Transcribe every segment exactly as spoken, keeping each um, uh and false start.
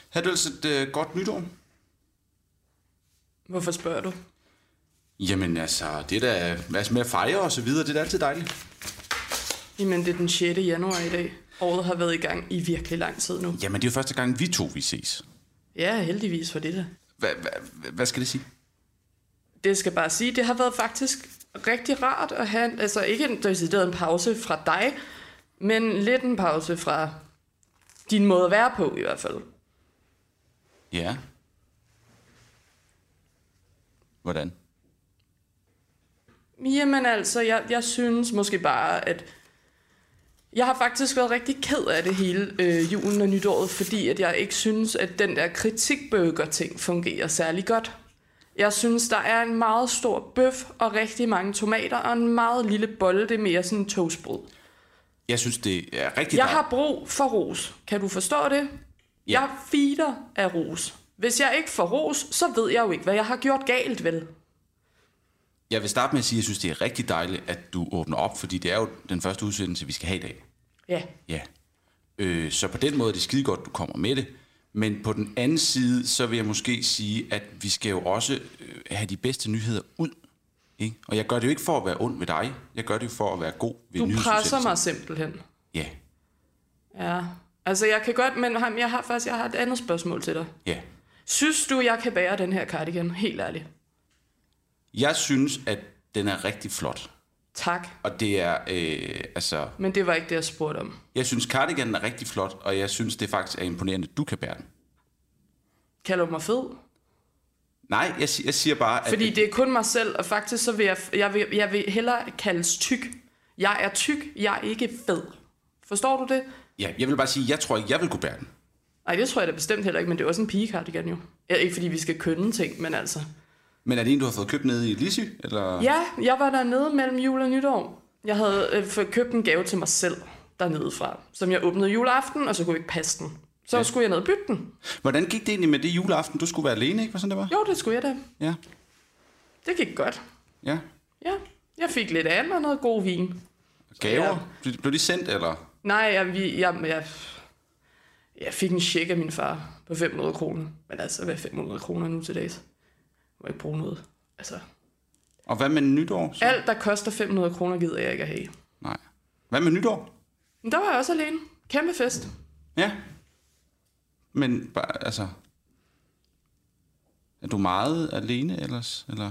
Har du altså et øh, godt nytår? Hvorfor spørger du? Jamen altså, det der altså med at fejre og så videre, det er altid dejligt. Jamen, det er den sjette januar i dag. Året har været i gang i virkelig lang tid nu. Jamen, det er jo første gang, vi to vi ses. Ja, heldigvis for det der. Hvad hva, hva skal det sige? Det skal bare sige, det har været faktisk rigtig rart at have, altså ikke en decideret en pause fra dig, men lidt en pause fra din måde at være på i hvert fald. Ja. Hvordan? Jamen altså, jeg, jeg synes måske bare, at jeg har faktisk været rigtig ked af det hele øh, julen og nytåret, fordi at jeg ikke synes, at den der kritikbøger-ting fungerer særlig godt. Jeg synes, der er en meget stor bøf og rigtig mange tomater og en meget lille bolle, det er mere sådan en toastbrød. Jeg synes, det er rigtig Jeg dejligt. har brug for ros. Kan du forstå det? Ja. Jeg feeder af ros. Hvis jeg ikke får ros, så ved jeg jo ikke, hvad jeg har gjort galt, vel? Jeg vil starte med at sige, at jeg synes, det er rigtig dejligt, at du åbner op, fordi det er jo den første udsendelse, vi skal have i dag. Ja. Ja. Øh, så på den måde er det skide godt, du kommer med det. Men på den anden side, så vil jeg måske sige, at vi skal jo også øh, have de bedste nyheder ud. Ikke? Og jeg gør det jo ikke for at være ond ved dig. Jeg gør det jo for at være god ved Du nyhedsudsendelsen. presser mig simpelthen. Ja. Ja. Altså, jeg kan godt, men jeg har faktisk jeg har et andet spørgsmål til dig. Ja. Synes du, jeg kan bære den her cardigan? Helt ærligt. Jeg synes, at den er rigtig flot. Tak. Og det er, øh, altså... Men det var ikke det, jeg spurgte om. Jeg synes, cardiganen er rigtig flot, og jeg synes, det faktisk er imponerende, at du kan bære den. Kalder du mig fed? Nej, jeg, jeg siger bare, at... Fordi det er kun mig selv, og faktisk så vil jeg, jeg, vil, jeg vil hellere kaldes tyk. Jeg er tyk, jeg er ikke fed. Forstår du det? Ja, jeg vil bare sige, jeg tror ikke, jeg vil kunne bære den. Nej, det tror jeg da bestemt heller ikke, men det er også en pigecardigan jo. Ja, ikke fordi vi skal kønne ting, men altså... Men er det en, du har fået købt nede i Lisy, eller? Ja, jeg var dernede mellem jul og nytår. Jeg havde øh, fået købt en gave til mig selv dernede fra, som jeg åbnede juleaften, og så kunne jeg ikke passe den. Så ja. skulle jeg ned og bytte den. Hvordan gik det egentlig med det juleaften? Du skulle være alene, ikke? Hvad sådan det var? Jo, det skulle jeg da. Ja. Det gik godt. Ja. Ja, jeg fik lidt andet og noget god vin. Gaver? Ja. Blev de sendt, eller? Nej, jeg, vi, jeg, jeg, jeg fik en check af min far på fem hundrede kroner. Men altså, hvad er fem hundrede kroner nu til dags? Jeg må ikke bruge noget. Altså, Og hvad med nytår? Så? alt, der koster fem hundrede kroner, gider jeg ikke at have. Nej. Hvad med nytår? Men der var jeg også alene. Kæmpe fest. Ja. Men bare, altså... Er du meget alene ellers, eller?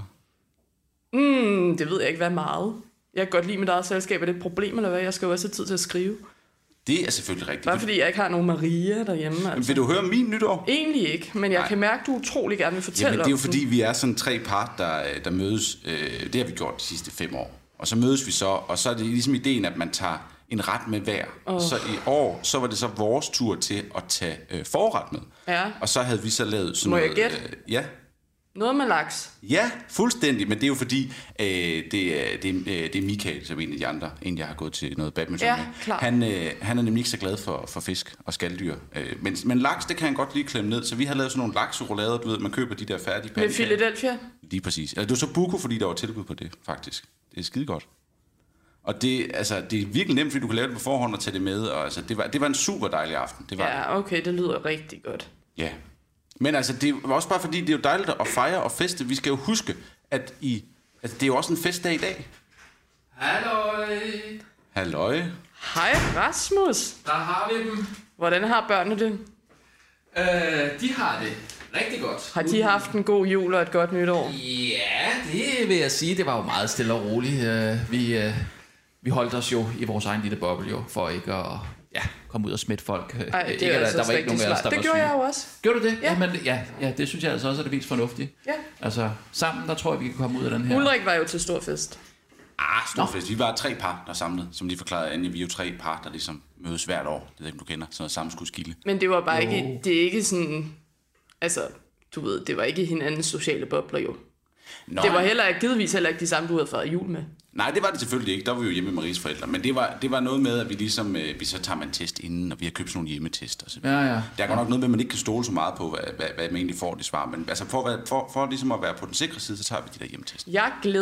Mm, det ved jeg ikke, hvad meget. Jeg kan godt lide mit eget selskab. Er det et problem, eller hvad? Jeg skal jo også have tid til at skrive. Det er selvfølgelig rigtigt. Bare fordi jeg ikke har nogen Maria derhjemme. Altså. Vil du høre min nytår? Egentlig ikke, men jeg Nej. kan mærke, at du utrolig gerne vil fortælle Jamen, det er jo om fordi, vi er sådan tre par, der, der mødes. Øh, det har vi gjort de sidste fem år. Og så mødes vi så, og så er det ligesom ideen, at man tager en ret med hver. Oh. Så i år, så var det så vores tur til at tage øh, forret med. Ja. Og så havde vi så lavet sådan Må jeg noget... gætte? Øh, ja. Noget med laks. Ja, fuldstændig, men det er jo fordi, øh, det, er, det, er, øh, det er Michael, som en af de andre, en jeg har gået til noget badminton Ja, med. klart. Han, øh, han er nemlig ikke så glad for, for fisk og skalddyr. Øh, men, men laks, det kan han godt lige klemme ned, så vi har lavet sådan nogle lakseroulader, du ved, man køber de der færdige Med pandekager. Philadelphia. Lige præcis. Altså, det var så buko, fordi der var tilbud på det, faktisk. Det er skide godt. Og det, altså, det er virkelig nemt, fordi du kan lave det på forhånd og tage det med. Og, altså, det, var, det var en super dejlig aften. Det var det. Ja, okay, det lyder rigtig godt. Ja. Men altså, det var også bare fordi, det er jo dejligt at fejre og feste. Vi skal jo huske, at i, altså, det er jo også en festdag i dag. Halløj. Halløj. Hej Rasmus. Der har vi dem. Hvordan har børnene det? Øh, de har det rigtig godt. Har de haft en god jul og et godt nytår? Ja, det vil jeg sige. Det var jo meget stille og roligt. Øh, vi, øh, vi holdt os jo i vores egen lille boble jo, for ikke at ja, komme ud og smitte folk. Ej, det ikke, er der, altså der var ikke nogen af os, der Det var gjorde syge. jeg jo også. Gjorde du det? Ja. Jamen, ja, ja, det synes jeg altså også er det mest fornuftige. Ja. Altså, sammen, der tror jeg, vi kan komme ud af den her. Ulrik var jo til stor fest. Ah, stor fest. Vi var tre par, der samlede. Som de forklarede, Anja, vi er jo tre par, der ligesom mødes hvert år. Det ved ikke, om du kender. Sådan noget sammenskudskilde. Men det var bare Jo. ikke, det er ikke sådan, altså, du ved, det var ikke hinandens sociale bobler jo. Nå, Det var heller ikke, givetvis heller ikke de samme, du havde fejret jul med. Nej, det var det selvfølgelig ikke. Der var vi jo hjemme med Maries forældre. Men det var, det var noget med, at vi ligesom, øh, vi så tager man en test inden, og vi har købt sådan nogle hjemmetester. Og så Ja, ja. Der er godt nok noget med, at man ikke kan stole så meget på, hvad, hvad, hvad man egentlig får det svar. Men altså for, for, for, for ligesom at være på den sikre side, så tager vi de der hjemmetester. Jeg glæder